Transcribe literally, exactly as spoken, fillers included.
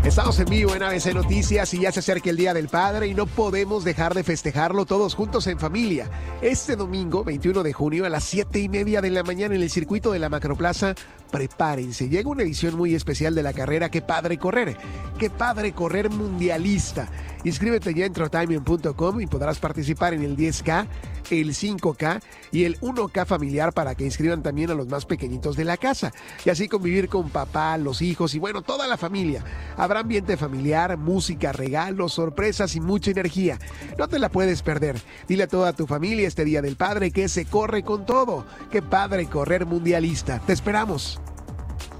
Estamos en vivo en A B C Noticias y ya se acerca el Día del Padre y no podemos dejar de festejarlo todos juntos en familia. Este domingo, veintiuno de junio, a las siete y media de la mañana en el circuito de la Macroplaza, prepárense. Llega una edición muy especial de la carrera Qué Padre Correr. Qué Padre Correr Mundialista. Inscríbete ya en trotiming punto com y podrás participar en el diez K, el cinco K y el uno K familiar para que inscriban también a los más pequeñitos de la casa. Y así convivir con papá, los hijos y bueno, toda la familia. Habrá ambiente familiar, música, regalos, sorpresas y mucha energía. No te la puedes perder. Dile a toda tu familia este Día del Padre que se corre con todo. Qué Padre Correr Mundialista. Te esperamos.